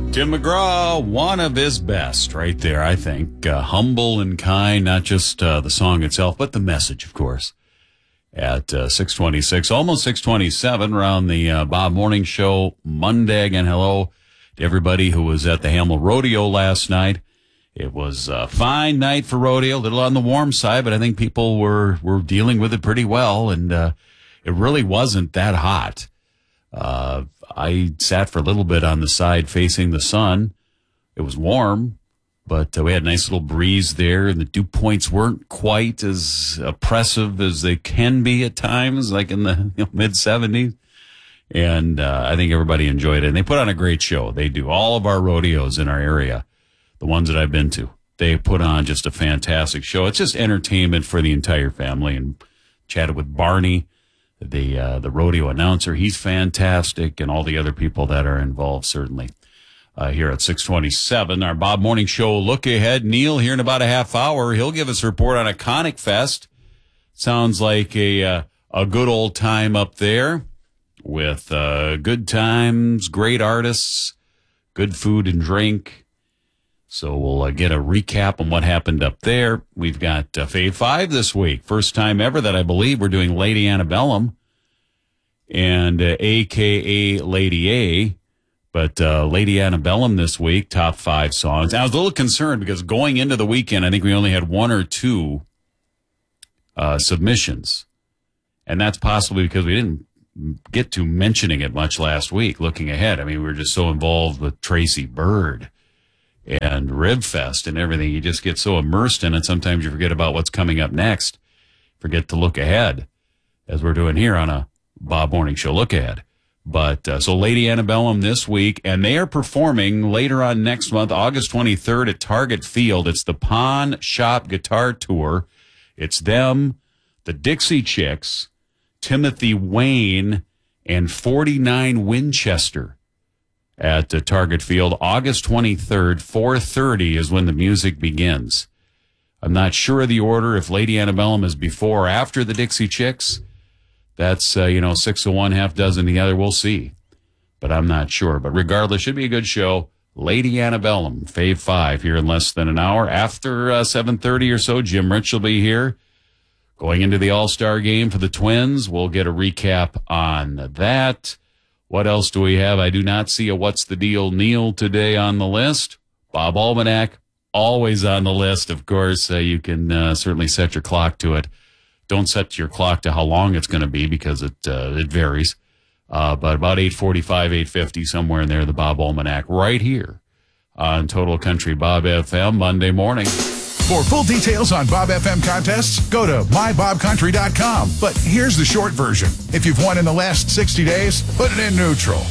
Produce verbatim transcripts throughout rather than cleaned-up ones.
Tim McGraw, one of his best right there, I think. Uh, humble and kind, not just uh, the song itself, but the message, of course. At uh, six twenty-six, almost six twenty-seven, around the uh, Bob Morning Show Monday. Again, hello to everybody who was at the Hamel Rodeo last night. It was a fine night for rodeo, a little on the warm side, but I think people were, were dealing with it pretty well, and uh, it really wasn't that hot. Uh, I sat for a little bit on the side facing the sun. It was warm, but uh, we had a nice little breeze there, and the dew points weren't quite as oppressive as they can be at times, like in the you know, mid seventies. And uh, I think everybody enjoyed it. And they put on a great show. They do. All of our rodeos in our area, the ones that I've been to, they put on just a fantastic show. It's just entertainment for the entire family. And chatted with Barney, the uh, the rodeo announcer. He's fantastic, and all the other people that are involved, certainly. Uh, here at six twenty-seven, our Bob Morning Show look ahead. Neil here in about a half hour. He'll give us a report on Iconic Fest. Sounds like a uh, a good old time up there with uh, good times, great artists, good food and drink. So we'll uh, get a recap on what happened up there. We've got uh, Fave Five this week. First time ever that I believe we're doing Lady Antebellum and uh, A K A Lady A. But uh, Lady Antebellum this week, top five songs. I was a little concerned because going into the weekend, I think we only had one or two uh, submissions. And that's possibly because we didn't get to mentioning it much last week, looking ahead. I mean, we were just so involved with Tracy Bird and Ribfest and everything. You just get so immersed in it, sometimes you forget about what's coming up next. Forget to look ahead, as we're doing here on a Bob Morning Show Look Ahead. But uh, so Lady Antebellum this week, and they are performing later on next month, August twenty-third at Target Field. It's the Pawn Shop Guitar Tour. It's them, the Dixie Chicks, Timothy Wayne, and forty-nine Winchester at uh, Target Field. August twenty-third, four thirty is when the music begins. I'm not sure of the order, if Lady Antebellum is before or after the Dixie Chicks. That's, uh, you know, six of one, half dozen the other. We'll see. But I'm not sure. But regardless, should be a good show. Lady Antebellum, Fave Five, here in less than an hour. After uh, seven thirty or so, Jim Rich will be here. Going into the All-Star game for the Twins. We'll get a recap on that. What else do we have? I do not see a What's the Deal Neil today on the list. Bob Almanac, always on the list, of course. Uh, you can uh, certainly set your clock to it. Don't set your clock to how long it's going to be because it uh, it varies. Uh, but about eight forty-five, eight fifty, somewhere in there, the Bob Almanac, right here on Total Country Bob F M, Monday morning. For full details on Bob F M contests, go to my bob country dot com. But here's the short version. If you've won in the last sixty days, put it in neutral.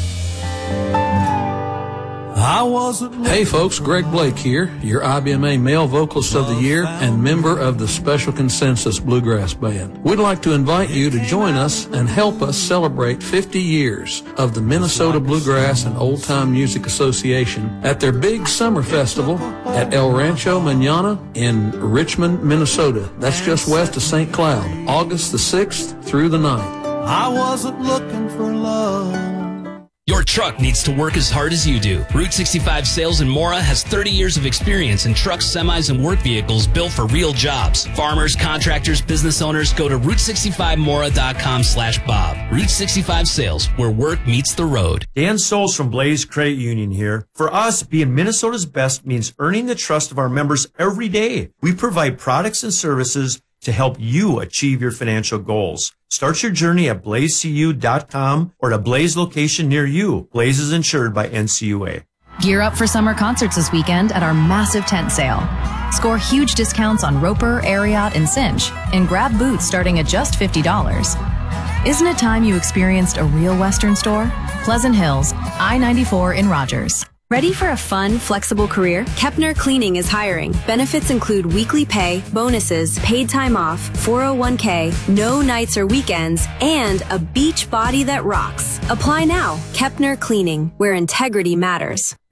I wasn't hey folks, Greg Blake here, your I B M A Male Vocalist of the Year and member of the Special Consensus Bluegrass Band. We'd like to invite you to join us and help us celebrate fifty years of the Minnesota Bluegrass and Old Time Music Association at their big summer festival at El Rancho Mañana in Richmond, Minnesota. That's just west of Saint Cloud, August the sixth through the ninth. I wasn't looking for love. Your truck needs to work as hard as you do. Route sixty-five Sales in Mora has thirty years of experience in trucks, semis, and work vehicles built for real jobs. Farmers, contractors, business owners, go to route sixty-five mora dot com slash Bob. Route sixty-five Sales, where work meets the road. Dan Souls from Blaze Credit Union here. For us, being Minnesota's best means earning the trust of our members every day. We provide products and services to help you achieve your financial goals. Start your journey at blaze c u dot com or at a Blaze location near you. Blaze is insured by N C U A. Gear up for summer concerts this weekend at our massive tent sale. Score huge discounts on Roper, Ariat, and Cinch, and grab boots starting at just fifty dollars. Isn't it time you experienced a real Western store? Pleasant Hills, I ninety-four in Rogers. Ready for a fun, flexible career? Kepner Cleaning is hiring. Benefits include weekly pay, bonuses, paid time off, four oh one k, no nights or weekends, and a beach body that rocks. Apply now. Kepner Cleaning, where integrity matters.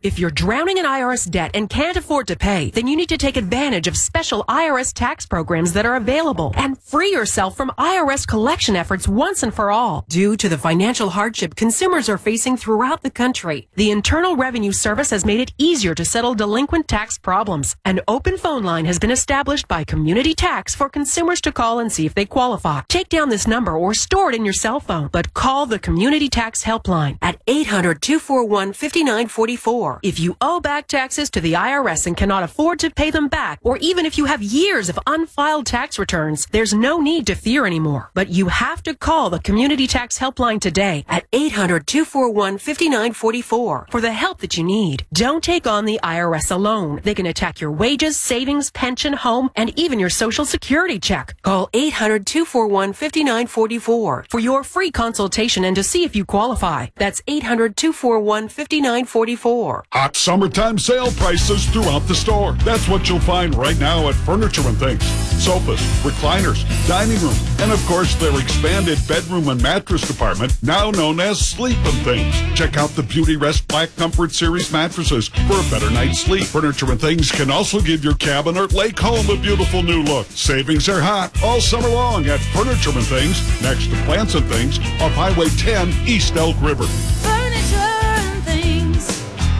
If you're drowning in I R S debt and can't afford to pay, then you need to take advantage of special I R S tax programs that are available and free yourself from I R S collection efforts once and for all. Due to the financial hardship consumers are facing throughout the country, the Internal Revenue Service has made it easier to settle delinquent tax problems. An open phone line has been established by Community Tax for consumers to call and see if they qualify. Take down this number or store it in your cell phone, but call the Community Tax Helpline at eight hundred, two four one, five nine four four. If you owe back taxes to the I R S and cannot afford to pay them back, or even if you have years of unfiled tax returns, there's no need to fear anymore. But you have to call the Community Tax Helpline today at eight hundred, two four one, five nine four four for the help that you need. Don't take on the I R S alone. They can attack your wages, savings, pension, home, and even your Social Security check. Call eight hundred, two four one, five nine four four for your free consultation and to see if you qualify. That's eight hundred, two four one, five nine four four. Hot summertime sale prices throughout the store. That's what you'll find right now at Furniture and Things. Sofas, recliners, dining room, and of course their expanded bedroom and mattress department, now known as Sleep and Things. Check out the Beauty Rest Black Comfort Series mattresses for a better night's sleep. Furniture and Things can also give your cabin or lake home a beautiful new look. Savings are hot all summer long at Furniture and Things, next to Plants and Things, off Highway ten, East Elk River. Furniture and Things.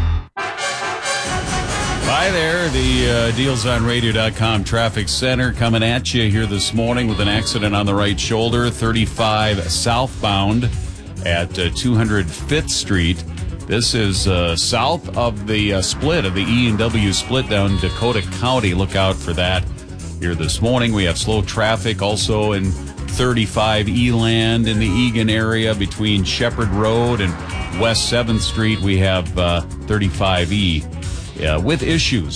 Hi there, the uh, deals on radio dot com traffic center coming at you here this morning with an accident on the right shoulder, thirty-five southbound at uh, two hundred fifth Street. This is uh, south of the uh, split of the E and W split down Dakota County. Look out for that here this morning. We have slow traffic also in thirty-five Eland in the Egan area between Shepherd Road and West seventh Street. We have uh, thirty-five E uh, with issues.